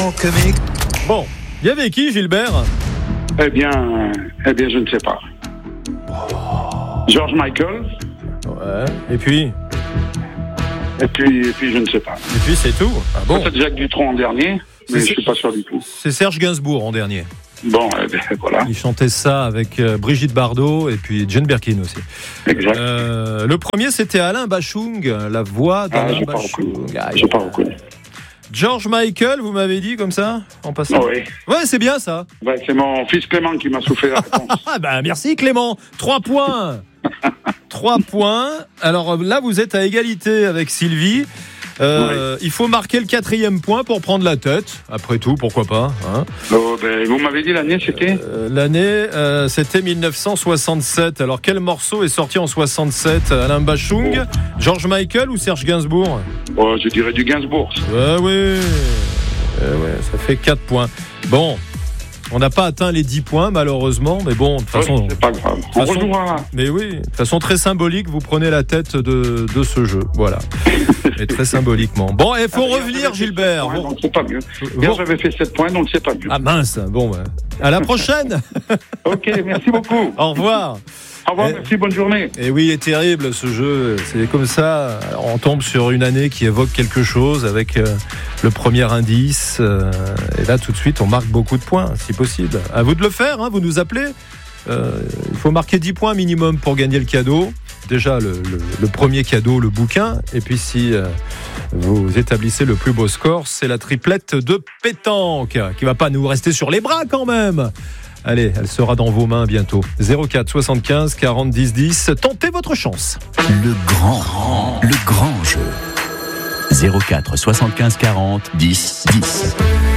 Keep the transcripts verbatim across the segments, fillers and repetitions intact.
comique. Bon, il y avait qui, Gilbert ? Eh bien, eh bien, je ne sais pas. George Michael. Ouais. Et puis Et puis, et puis, je ne sais pas. Et puis, c'est tout. Ah bon ? Peut-être Jacques Dutronc en dernier, mais C'est- je suis pas sûr du tout. C'est Serge Gainsbourg en dernier. Bon, eh bien, voilà. Il chantait ça avec euh, Brigitte Bardot et puis Jane Birkin aussi. Exact. Euh, le premier, c'était Alain Bachung, la voix Ah, d'Alain j'ai pas reconnu. Bachung. Ah, J'ai pas reconnu. George Michael, vous m'avez dit comme ça, en passant. Oui. Ouais, c'est bien ça. Ouais, c'est mon fils Clément qui m'a soufflé la réponse. Ah bah merci Clément. Trois points. Trois points. Alors là, vous êtes à égalité avec Sylvie. Euh, Il faut marquer le quatrième point pour prendre la tête. Après tout, pourquoi pas, hein. Oh, ben, vous m'avez dit l'année, c'était Euh, L'année, euh, c'était dix-neuf cent soixante-sept. Alors, quel morceau est sorti en soixante-sept ? Alain Bachung, George Michael ou Serge Gainsbourg ? Oh, je dirais du Gainsbourg. Ah oui, Eh ouais, ça fait quatre points. Bon, on n'a pas atteint les dix points, malheureusement, mais bon, de toute façon... Oui, c'est pas grave. On façon- rejouera. Mais oui, de toute façon très symbolique, vous prenez la tête de, de ce jeu, voilà. Et très symboliquement. Bon, il faut Ah, revenir, hier, j'avais fait Gilbert. sept points, Vous- donc c'est pas mieux. vous- Hier, j'avais fait sept points, donc c'est pas mieux. Ah mince, bon, bah, à la prochaine. Ok, merci beaucoup. Au revoir. Au revoir, Eh. merci, bonne journée. Et oui, il est terrible ce jeu, c'est comme ça, alors, on tombe sur une année qui évoque quelque chose avec euh, le premier indice, euh, et là tout de suite on marque beaucoup de points, si possible. À vous de le faire, hein, vous nous appelez, euh, il faut marquer dix points minimum pour gagner le cadeau. Déjà le, le, le premier cadeau, le bouquin, et puis si euh, vous établissez le plus beau score, c'est la triplette de pétanque, qui va pas nous rester sur les bras quand même. Allez, elle sera dans vos mains bientôt. zéro quatre soixante-quinze quarante dix dix. Tentez votre chance. Le grand, le grand jeu. zéro quatre soixante-quinze quarante dix dix.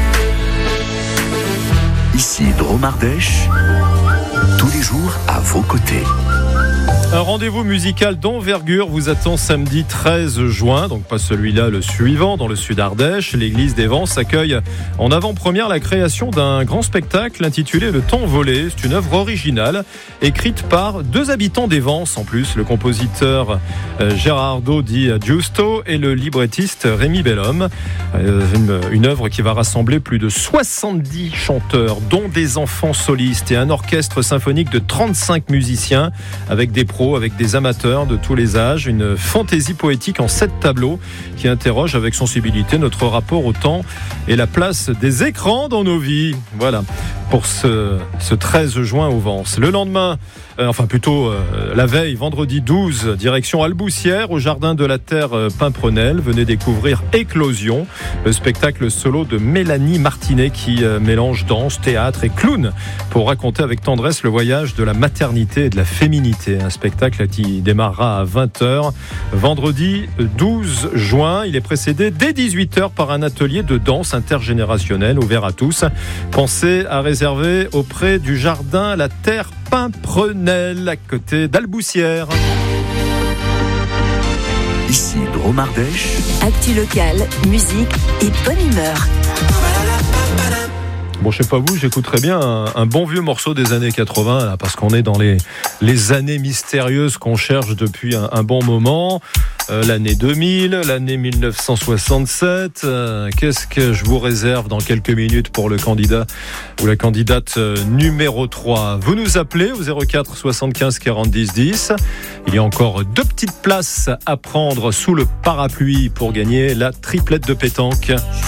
Ici Dromardèche, tous les jours à vos côtés. Un rendez-vous musical d'envergure vous attend samedi treize juin, donc pas celui-là, le suivant, dans le sud Ardèche. L'église des Vents accueille en avant-première la création d'un grand spectacle intitulé Le Temps volé. C'est une œuvre originale, écrite par deux habitants des Vents en plus, le compositeur euh, Gerardo Di Giusto et le librettiste Rémi Bellhomme. Euh, une, une œuvre qui va rassembler plus de soixante-dix chanteurs, dont des enfants solistes et un orchestre symphonique de trente-cinq musiciens, avec des pros, avec des amateurs de tous les âges, une fantaisie poétique en sept tableaux qui interroge avec sensibilité notre rapport au temps et la place des écrans dans nos vies. Voilà, pour ce, ce treize juin au Vence. Le lendemain, euh, enfin plutôt euh, la veille, vendredi douze, direction Alboussière, au Jardin de la Terre euh, Pimprenel. Venez découvrir Éclosion, le spectacle solo de Mélanie Martinet qui euh, mélange danse, théâtre et clown pour raconter avec tendresse le voyage de la maternité et de la féminité. Un spectacle qui démarrera à vingt heures vendredi douze juin. Il est précédé dès dix-huit heures par un atelier de danse intergénérationnelle ouvert à tous. Pensez à réserver auprès du Jardin La Terre Pimprenel à côté d'Alboussière. Ici Dromardèche, Actu locale, musique et bonne humeur. Bon, je sais pas vous, j'écouterais bien un, un bon vieux morceau des années quatre-vingts, là, parce qu'on est dans les, les années mystérieuses qu'on cherche depuis un, un bon moment. Euh, l'année deux mille, l'année dix-neuf cent soixante-sept. Euh, qu'est-ce que je vous réserve dans quelques minutes pour le candidat ou la candidate euh, numéro trois? Vous nous appelez au zéro quatre soixante-quinze quarante dix dix. Il y a encore deux petites places à prendre sous le parapluie pour gagner la triplette de pétanque.